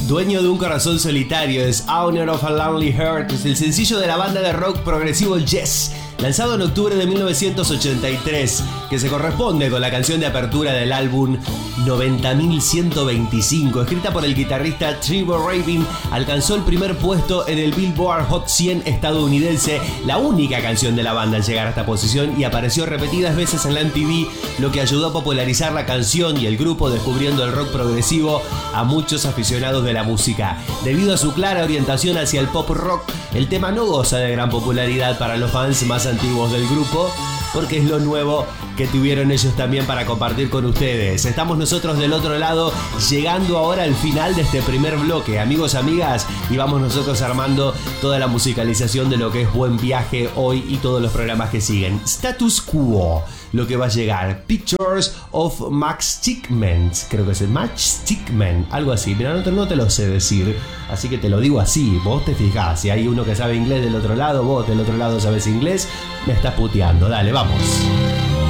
Dueño de un corazón solitario es Owner of a Lonely Heart, es el sencillo de la banda de rock progresivo Yes, lanzado en octubre de 1983, que se corresponde con la canción de apertura del álbum 90.125, escrita por el guitarrista Trevor Rabin. Alcanzó el primer puesto en el Billboard Hot 100 estadounidense, la única canción de la banda en llegar a esta posición, y apareció repetidas veces en la MTV, lo que ayudó a popularizar la canción y el grupo, descubriendo el rock progresivo a muchos aficionados de la música. Debido a su clara orientación hacia el pop rock, el tema no goza de gran popularidad para los fans más antiguos del grupo, porque es lo nuevo que tuvieron ellos también para compartir con ustedes. Estamos nosotros del otro lado, llegando ahora al final de este primer bloque, amigos, amigas, y vamos nosotros armando toda la musicalización de lo que es Buen Viaje hoy y todos los programas que siguen. Status Quo, lo que va a llegar. Pictures of Max Chickman, creo que es el Max Chickman, algo así. Mira, no te lo sé decir, así que te lo digo así. Vos te fijás, si hay uno que sabe inglés del otro lado, vos del otro lado sabes inglés, me estás puteando. Dale, vamos.